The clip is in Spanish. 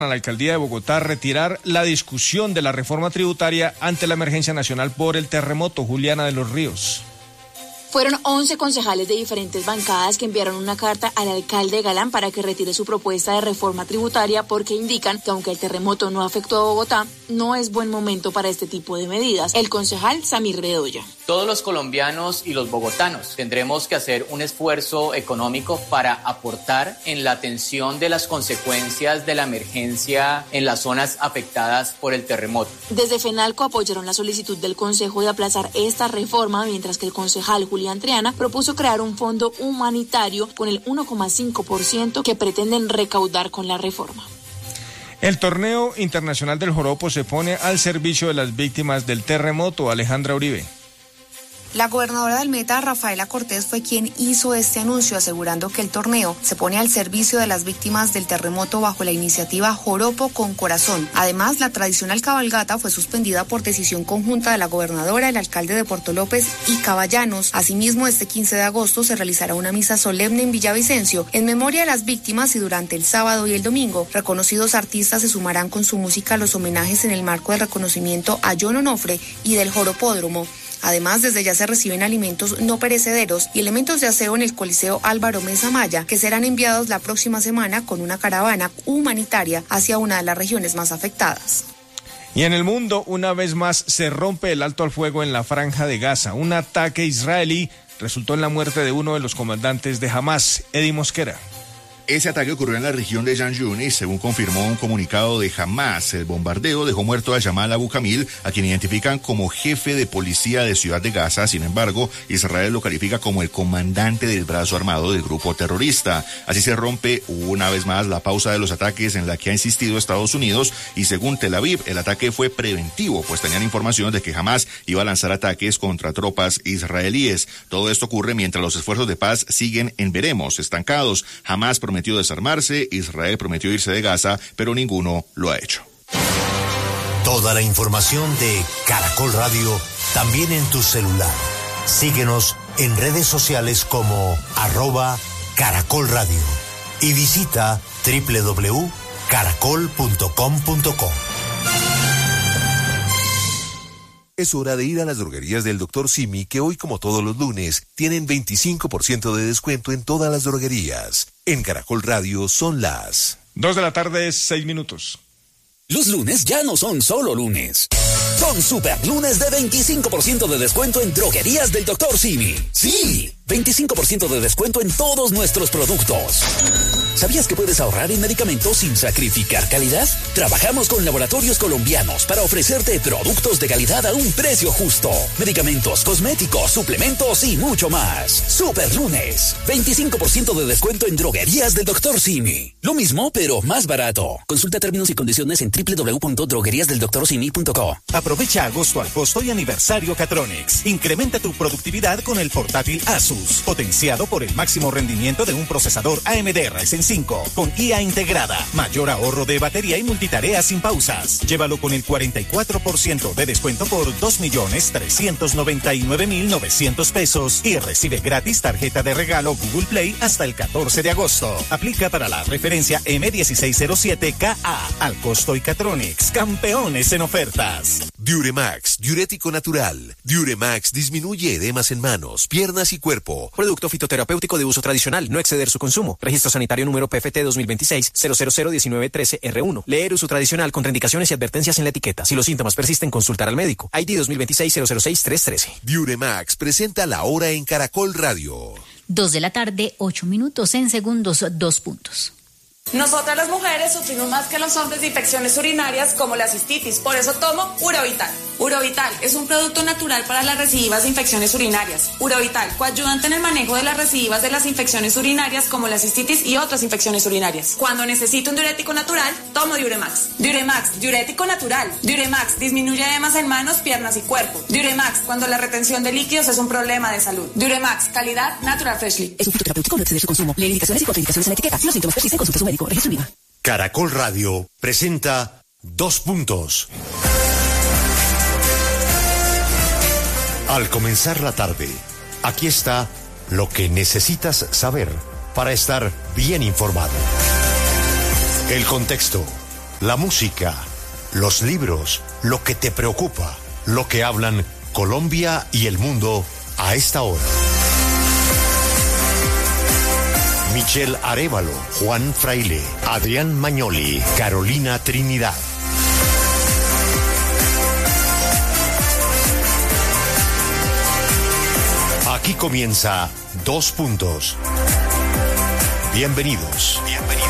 a la alcaldía de Bogotá retirar la discusión de la reforma tributaria ante la emergencia nacional por el terremoto. Juliana de los Ríos. Fueron 11 concejales de diferentes bancadas que enviaron una carta al alcalde Galán para que retire su propuesta de reforma tributaria porque indican que aunque el terremoto no afectó a Bogotá, no es buen momento para este tipo de medidas. El concejal Samir Bedoya. Todos los colombianos y los bogotanos tendremos que hacer un esfuerzo económico para aportar en la atención de las consecuencias de la emergencia en las zonas afectadas por el terremoto. Desde FENALCO apoyaron la solicitud del Consejo de aplazar esta reforma, mientras que el concejal Julián Triana propuso crear un fondo humanitario con el 1,5% que pretenden recaudar con la reforma. El torneo internacional del joropo se pone al servicio de las víctimas del terremoto. Alejandra Uribe. La gobernadora del Meta, Rafaela Cortés, fue quien hizo este anuncio, asegurando que el torneo se pone al servicio de las víctimas del terremoto bajo la iniciativa Joropo con Corazón. Además, la tradicional cabalgata fue suspendida por decisión conjunta de la gobernadora, el alcalde de Puerto López y Caballanos. Asimismo, este 15 de agosto se realizará una misa solemne en Villavicencio en memoria de las víctimas, y durante el sábado y el domingo, reconocidos artistas se sumarán con su música a los homenajes en el marco del reconocimiento a John Onofre y del Joropódromo. Además, desde ya se reciben alimentos no perecederos y elementos de aseo en el Coliseo Álvaro Mesa Maya, que serán enviados la próxima semana con una caravana humanitaria hacia una de las regiones más afectadas. Y en el mundo, una vez más, se rompe el alto al fuego en la Franja de Gaza. Un ataque israelí resultó en la muerte de uno de los comandantes de Hamás, Eddie Mosquera. Ese ataque ocurrió en la región de Jan Yunis, según confirmó un comunicado de Hamás. El bombardeo dejó muerto a Yamal Abu Kamil, a quien identifican como jefe de policía de Ciudad de Gaza. Sin embargo, Israel lo califica como el comandante del brazo armado del grupo terrorista. Así se rompe una vez más la pausa de los ataques en la que ha insistido Estados Unidos, y según Tel Aviv, el ataque fue preventivo, pues tenían información de que Hamás iba a lanzar ataques contra tropas israelíes. Todo esto ocurre mientras los esfuerzos de paz siguen en veremos, estancados. Hamás prometió desarmarse, Israel prometió irse de Gaza, pero ninguno lo ha hecho. Toda la información de Caracol Radio también en tu celular. Síguenos en redes sociales como @Caracol Radio y visita www.caracol.com.co. Es hora de ir a las droguerías del Dr. Simi, que hoy, como todos los lunes, tienen 25% de descuento en todas las droguerías. En Caracol Radio son las 2:06 p.m. Los lunes ya no son solo lunes. Son super lunes de 25% de descuento en droguerías del Dr. Simi. Sí, 25% de descuento en todos nuestros productos. ¿Sabías que puedes ahorrar en medicamentos sin sacrificar calidad? Trabajamos con laboratorios colombianos para ofrecerte productos de calidad a un precio justo. Medicamentos, cosméticos, suplementos y mucho más. Super lunes, 25% de descuento en droguerías del Dr. Simi. Lo mismo, pero más barato. Consulta términos y condiciones en www.drogueriasdeldoctorsimi.co. Aprovecha agosto al costo y aniversario Catronics. Incrementa tu productividad con el portátil Asus, potenciado por el máximo rendimiento de un procesador AMD Ryzen 5, con IA integrada, mayor ahorro de batería y multitarea sin pausas. Llévalo con el 44% de descuento por 2.399.900 pesos y recibe gratis tarjeta de regalo Google Play hasta el 14 de agosto. Aplica para la referencia M1607KA. Al costo y Catronics, campeones en ofertas. Diuremax, diurético natural. Diuremax disminuye edemas en manos, piernas y cuerpo. Producto fitoterapéutico de uso tradicional, no exceder su consumo. Registro sanitario número PFT 2026-0001913-R1. Leer uso tradicional, contraindicaciones y advertencias en la etiqueta. Si los síntomas persisten, consultar al médico. ID 2026-006-313. Diuremax presenta la hora en Caracol Radio. 2:08 p.m, en segundos, 2 puntos. Nosotras las mujeres sufrimos más que los hombres de infecciones urinarias como la cistitis, por eso tomo Urovital. Urovital es un producto natural para las recidivas de infecciones urinarias. Urovital, coayudante en el manejo de las recidivas de las infecciones urinarias como la cistitis y otras infecciones urinarias. Cuando necesito un diurético natural, tomo Diuremax. Diuremax, diurético natural. Diuremax, disminuye edemas en manos, piernas y cuerpo. Diuremax, cuando la retención de líquidos es un problema de salud. Diuremax, calidad Natural Freshly. Es un fitoterapéutico, no exceder su consumo. Lee indicaciones y contraindicaciones en la etiqueta. Si los síntomas persisten, consulta a su médico. Registro IVA. Caracol Radio presenta 2 puntos. Al comenzar la tarde, aquí está lo que necesitas saber para estar bien informado. El contexto, la música, los libros, lo que te preocupa, lo que hablan Colombia y el mundo a esta hora. Michelle Arévalo, Juan Fraile, Adrián Magnoli, Carolina Trinidad. Aquí comienza 2 Puntos. Bienvenidos.